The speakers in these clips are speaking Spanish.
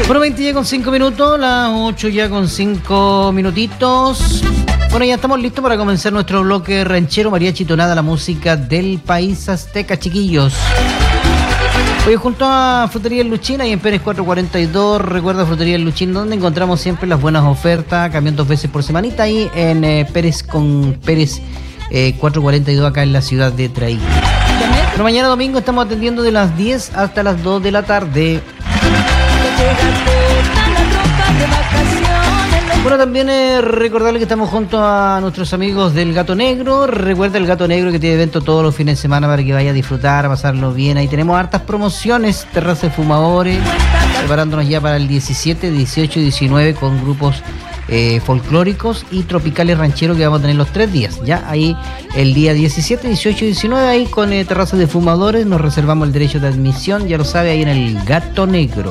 Bueno, 20 ya con 5 minutos, las 8 ya con 5 minutitos. Bueno, ya estamos listos para comenzar nuestro bloque ranchero, mariachi, tonada, la música del país azteca, chiquillos. Hoy junto a Frutería El Luchín, ahí en Pérez 442, recuerda Frutería El Luchín, donde encontramos siempre las buenas ofertas, camión 2 veces por semanita, ahí en Pérez 442, acá en la ciudad de Traí. Pero mañana domingo estamos atendiendo de las 10 hasta las 2 de la tarde. Bueno, también recordarle que estamos junto a nuestros amigos del Gato Negro. Recuerda el Gato Negro que tiene evento todos los fines de semana para que vaya a disfrutar, a pasarlo bien. Ahí tenemos hartas promociones, terrazas de fumadores, preparándonos ya para el 17, 18 y 19 con grupos folclóricos y tropicales rancheros que vamos a tener los 3 días. Ya ahí el día 17, 18 y 19 ahí con terrazas de fumadores nos reservamos el derecho de admisión, ya lo sabe, ahí en el Gato Negro.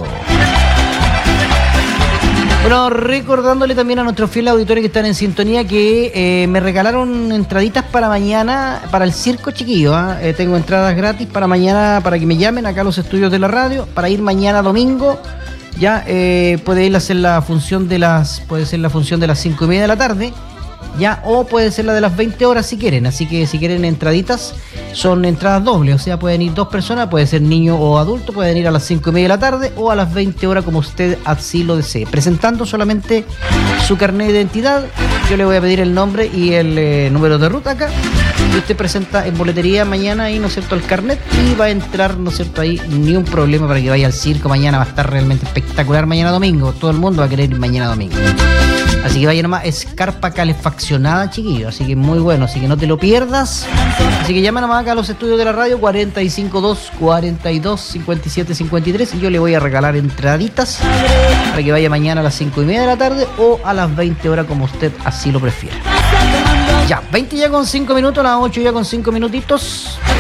Bueno, recordándole también a nuestros fieles auditores que están en sintonía que me regalaron entraditas para mañana, para el circo, chiquillo. Tengo entradas gratis para mañana, para que me llamen acá a los estudios de la radio, para ir mañana domingo. Ya puede ir a hacer la función de las 5:30 de la tarde, ya, o puede ser la de las 20 horas si quieren. Así que si quieren entraditas, son entradas dobles, o sea, pueden ir 2 personas, puede ser niño o adulto, pueden ir a las 5:30 de la tarde o a las 20 horas como usted así lo desee, presentando solamente su carnet de identidad. Yo le voy a pedir el nombre y el número de ruta acá, y usted presenta en boletería mañana ahí, ¿no es cierto?, el carnet, y va a entrar, ¿no es cierto?, ahí, ni un problema para que vaya al circo mañana. Va a estar realmente espectacular mañana domingo, todo el mundo va a querer ir mañana domingo. Así que vaya nomás, es carpa calefaccionada, chiquillo, así que muy bueno, así que no te lo pierdas. Así que llama nomás acá a los estudios de la radio, 452-42-57-53, y yo le voy a regalar entraditas para que vaya mañana a las 5:30 de la tarde o a las 20 horas como usted así lo prefiera. Ya, 20 ya con 5 minutos, las 8 ya con 5 minutitos.